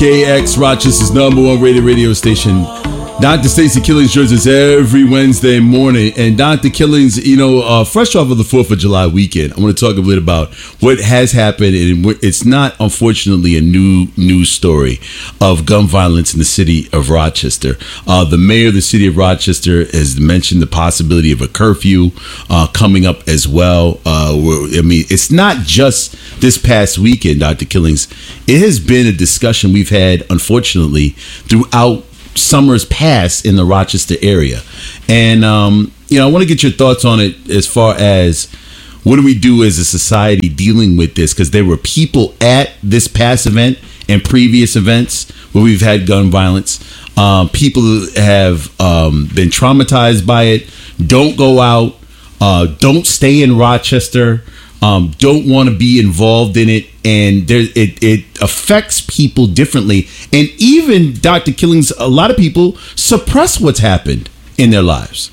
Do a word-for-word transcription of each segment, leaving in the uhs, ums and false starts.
K X, Rochester's number one rated radio station. Doctor Stacy Killings joins us every Wednesday morning. And Doctor Killings, you know, uh, fresh off of the fourth of July weekend, I want to talk a bit about what has happened. And it's not, unfortunately, a new news story of gun violence in the city of Rochester. Uh, the mayor of the city of Rochester has mentioned the possibility of a curfew uh, coming up as well. Uh, I mean, it's not just this past weekend, Doctor Killings. It has been a discussion we've had, unfortunately, throughout summers past in the Rochester area. And, um, you know, I want to get your thoughts on it as far as what do we do as a society dealing with this? Because there were people at this past event and previous events where we've had gun violence. Um, people have um, been traumatized by it. Don't go out. Uh, don't stay in Rochester. Um, don't want to be involved in it, and there it it affects people differently. And even Doctor Killings, a lot of people suppress what's happened in their lives.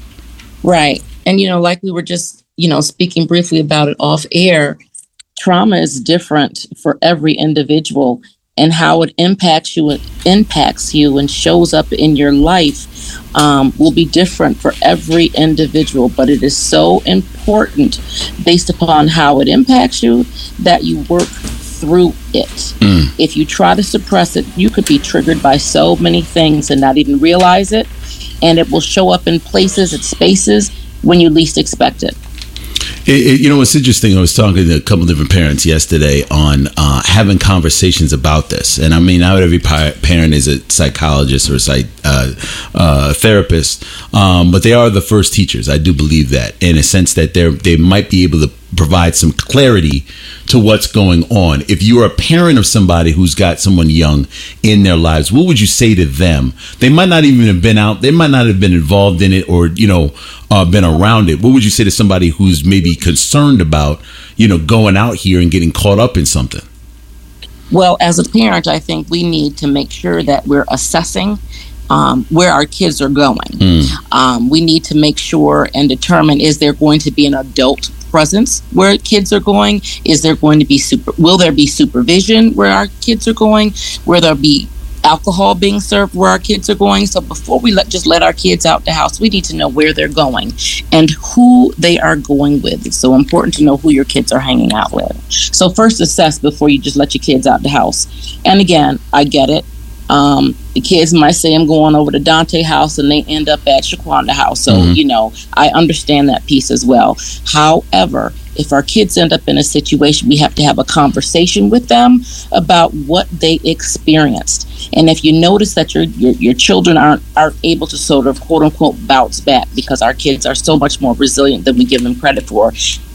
Right, and you know, like we were just you know speaking briefly about it off air, trauma is different for every individual, and how it impacts you, impacts you, and shows up in your life um, will be different for every individual. But it is so important, based upon how it impacts you, that you work through it. Mm. If you try to suppress it, you could be triggered by so many things and not even realize it, and it will show up in places and spaces when you least expect it. It, it, you know, it's interesting. I was talking to a couple of different parents yesterday on uh, having conversations about this. And I mean, not every pa- parent is a psychologist or a psych, uh, uh, therapist, um, but they are the first teachers. I do believe that, in a sense that they they might be able to provide some clarity to what's going on. If you're a parent of somebody who's got someone young in their lives, what would you say to them? They might not even have been out. They might not have been involved in it, or, you know, uh, been around it. What would you say to somebody who's maybe concerned about, you know, going out here and getting caught up in something? Well, as a parent, I think we need to make sure that we're assessing um, where our kids are going. Mm. Um, we need to make sure and determine, is there going to be an adult presence where kids are going? Is there going to be super, will there be supervision where our kids are going? Will there be alcohol being served where our kids are going? So before we let just let our kids out the house, we need to know where they're going and who they are going with. It's so important to know who your kids are hanging out with. So first assess before you just let your kids out the house. And again, I get it. Um, the kids might say, I'm going over to Dante house, and they end up at Shaquanda house. So, mm-hmm. you know, I understand that piece as well. However, if our kids end up in a situation, we have to have a conversation with them about what they experienced. And if you notice that your your, your children aren't, aren't able to sort of, quote unquote, bounce back, because our kids are so much more resilient than we give them credit for,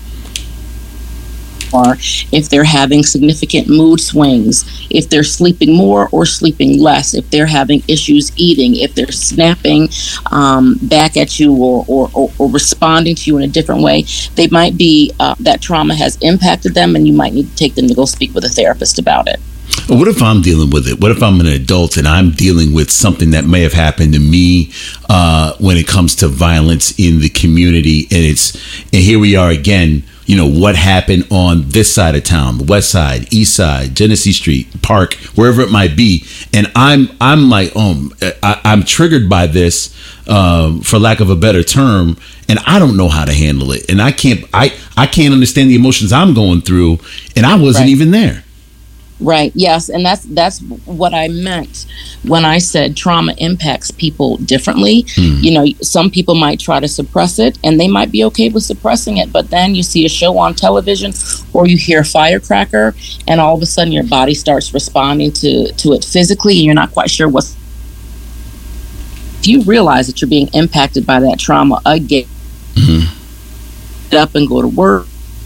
or if they're having significant mood swings, if they're sleeping more or sleeping less, if they're having issues eating, if they're snapping um, back at you or, or, or, or responding to you in a different way, they might be, uh, that trauma has impacted them, and you might need to take them to go speak with a therapist about it. What if I'm dealing with it? What if I'm an adult and I'm dealing with something that may have happened to me uh, when it comes to violence in the community? And it's, and here we are again, you know, what happened on this side of town, the west side, east side, Genesee Street, Park, wherever it might be. And I'm I'm like, oh, I, I'm triggered by this, um, for lack of a better term, and I don't know how to handle it. And I can't I, I can't understand the emotions I'm going through, and I wasn't right. even there. Right. Yes. And that's that's what I meant when I said trauma impacts people differently. Mm. You know, some people might try to suppress it, and they might be okay with suppressing it. But then you see a show on television, or you hear a firecracker, and all of a sudden your body starts responding to, to it physically, and you're not quite sure what's. If you realize that you're being impacted by that trauma again, mm-hmm. get up and go to work,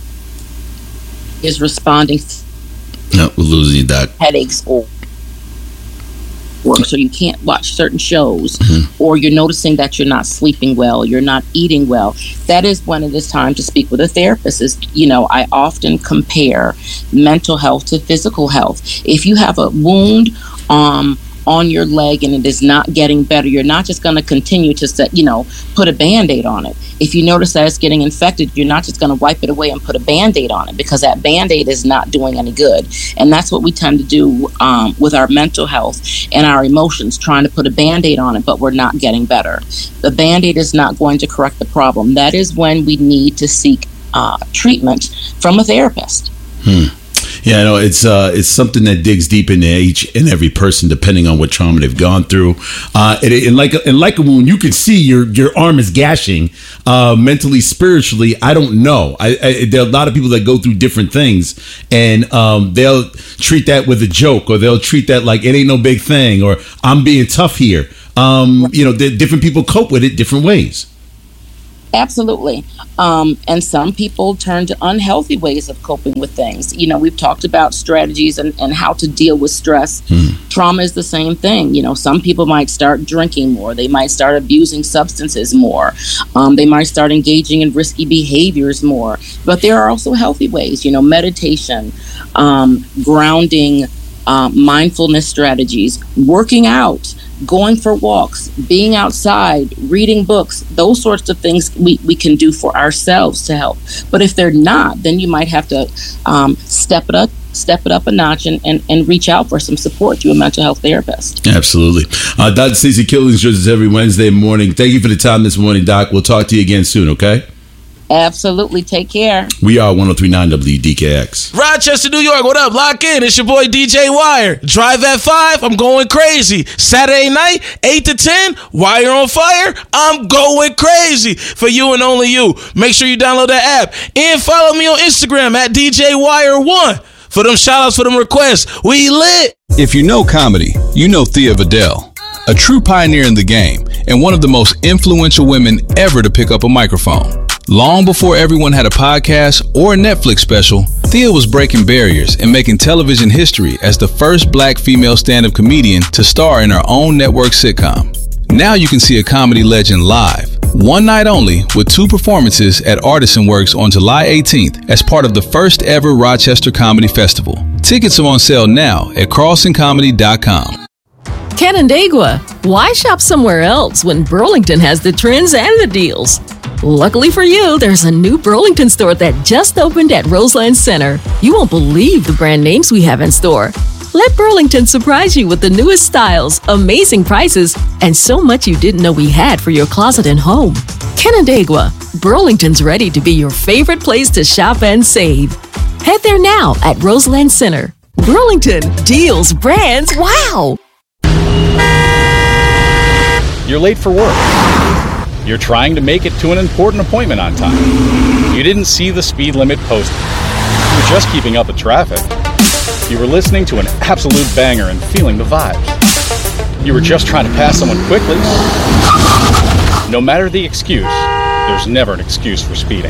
is responding. No, we're losing you, Doc. Headaches or work, so you can't watch certain shows, mm-hmm. or you're noticing that you're not sleeping well, you're not eating well. That is when it is time to speak with a therapist. Is, you know, I often compare mental health to physical health. If you have a wound um, on your leg and it is not getting better, you're not just going to continue to set, you know, put a Band-Aid on it. If you notice that it's getting infected, you're not just going to wipe it away and put a Band-Aid on it, because that Band-Aid is not doing any good. And that's what we tend to do um, with our mental health and our emotions, trying to put a Band-Aid on it, but we're not getting better. The Band-Aid is not going to correct the problem. That is when we need to seek uh, treatment from a therapist. Hmm. Yeah, no, it's uh, it's something that digs deep into each and every person, depending on what trauma they've gone through. Uh, and, and like a, and like a wound, you can see your your arm is gashing. Uh, mentally, spiritually, I don't know. I, I, there are a lot of people that go through different things, and um, they'll treat that with a joke, or they'll treat that like it ain't no big thing, or I'm being tough here. Um, you know, different people cope with it different ways. Absolutely. Um, and some people turn to unhealthy ways of coping with things. You know, we've talked about strategies and, and how to deal with stress. Hmm. Trauma is the same thing. You know, some people might start drinking more. They might start abusing substances more. Um, they might start engaging in risky behaviors more. But there are also healthy ways, you know, meditation, um, grounding, um, mindfulness strategies, working out, going for walks, being outside, reading books, those sorts of things we, we can do for ourselves to help. But if they're not, then you might have to um, step it up, step it up a notch and, and, and reach out for some support to a mental health therapist. Absolutely. Uh, Doctor Stacey Killings joins us every Wednesday morning. Thank you for the time this morning, Doc. We'll talk to you again soon, okay? Absolutely. Take care. We are one oh three point nine W D K X. Rochester, New York. What up? Lock in. It's your boy D J Wire. Drive at five. I'm going crazy. Saturday night, eight to ten. Wire on fire. I'm going crazy for you and only you. Make sure you download that app and follow me on Instagram at D J Wire one for them shout outs, for them requests. We lit. If you know comedy, you know Thea Vidal, a true pioneer in the game and one of the most influential women ever to pick up a microphone. Long before everyone had a podcast or a Netflix special, Thea was breaking barriers and making television history as the first black female stand-up comedian to star in her own network sitcom. Now you can see a comedy legend live, one night only, with two performances at Artisan Works on July eighteenth as part of the first ever Rochester Comedy Festival. Tickets are on sale now at carlson comedy dot com. Canandaigua, why shop somewhere else when Burlington has the trends and the deals? Luckily for you, there's a new Burlington store that just opened at Roseland Center. You won't believe the brand names we have in store. Let Burlington surprise you with the newest styles, amazing prices, and so much you didn't know we had for your closet and home. Canandaigua, Burlington's ready to be your favorite place to shop and save. Head there now at Roseland Center. Burlington, deals, brands, wow! You're late for work. You're trying to make it to an important appointment on time. You didn't see the speed limit posted. You were just keeping up with traffic. You were listening to an absolute banger and feeling the vibes. You were just trying to pass someone quickly. No matter the excuse, there's never an excuse for speeding.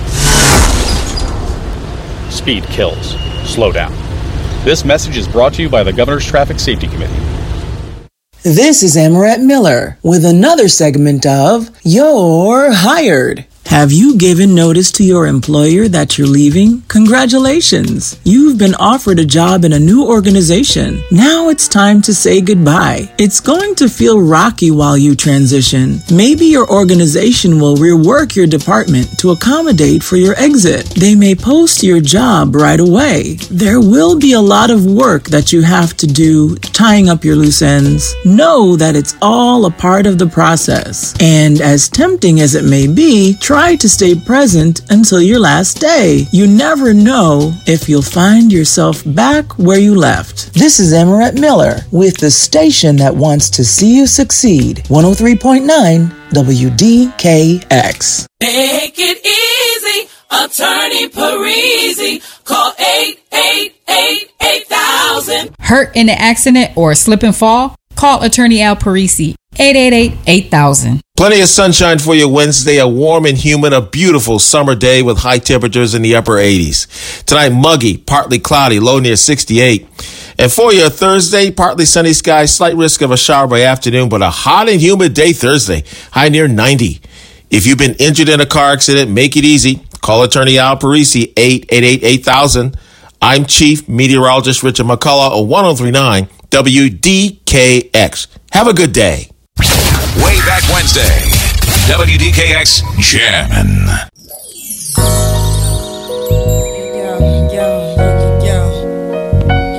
Speed kills. Slow down. This message is brought to you by the Governor's Traffic Safety Committee. This is Amaret Miller with another segment of You're Hired. Have you given notice to your employer that you're leaving? Congratulations! You've been offered a job in a new organization. Now it's time to say goodbye. It's going to feel rocky while you transition. Maybe your organization will rework your department to accommodate for your exit. They may post your job right away. There will be a lot of work that you have to do tying up your loose ends. Know that it's all a part of the process. And as tempting as it may be, try Try to stay present until your last day. You never know if you'll find yourself back where you left. This is Amaret Miller with the station that wants to see you succeed. one oh three point nine W D K X. Make it easy, Attorney Parisi. Call eight eight eight, eight thousand. Hurt in an accident or slip and fall? Call Attorney Al Parisi, eight eight eight, eight thousand. Plenty of sunshine for you Wednesday, a warm and humid, a beautiful summer day with high temperatures in the upper eighties. Tonight, muggy, partly cloudy, low near sixty-eight. And for you, Thursday, partly sunny skies, slight risk of a shower by afternoon, but a hot and humid day Thursday, high near ninety. If you've been injured in a car accident, make it easy. Call Attorney Al Parisi, eight eight eight, eight thousand. I'm Chief Meteorologist Richard McCullough of one oh three point nine W D K X. Have a good day. Way Back Wednesday. W D K X Jammin'.